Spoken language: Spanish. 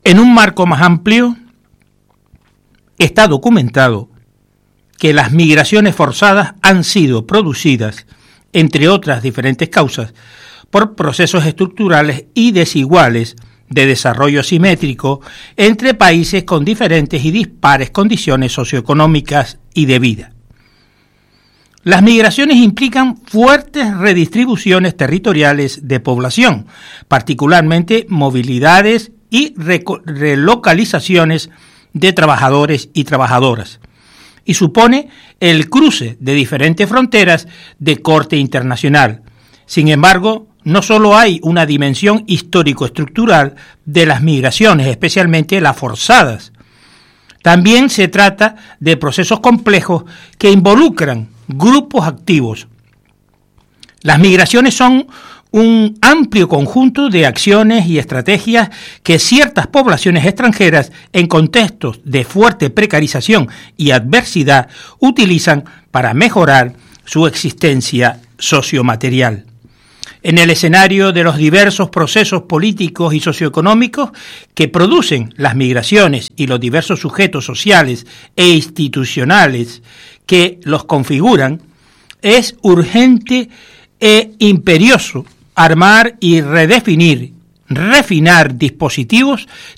En un marco más amplio, está documentado que las migraciones forzadas han sido producidas, entre otras diferentes causas, por procesos estructurales y desiguales de desarrollo asimétrico entre países con diferentes y dispares condiciones socioeconómicas y de vida. Las migraciones implican fuertes redistribuciones territoriales de población, particularmente movilidades y relocalizaciones de trabajadores y trabajadoras, y supone el cruce de diferentes fronteras de corte internacional. Sin embargo, no solo hay una dimensión histórico-estructural de las migraciones, especialmente las forzadas. También se trata de procesos complejos que involucran grupos activos. Las migraciones son un amplio conjunto de acciones y estrategias que ciertas poblaciones extranjeras en contextos de fuerte precarización y adversidad utilizan para mejorar su existencia sociomaterial. En el escenario de los diversos procesos políticos y socioeconómicos que producen las migraciones y los diversos sujetos sociales e institucionales que los configuran, es urgente e imperioso armar y redefinir, refinar dispositivos